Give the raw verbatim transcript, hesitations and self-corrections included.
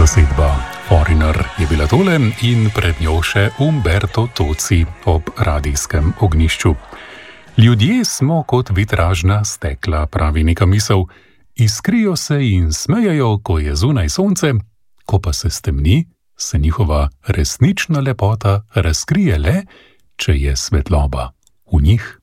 zasedba Foreigner je bila tole in pred njo še Umberto Tozzi ob radijskem ognjišču. Ljudje smo kot vitražna stekla, pravi neka misel, iskrijo se in smejajo, ko je zunaj sonce, ko pa se stemni, se njihova resnična lepota razkrije le, če je svetloba v njih.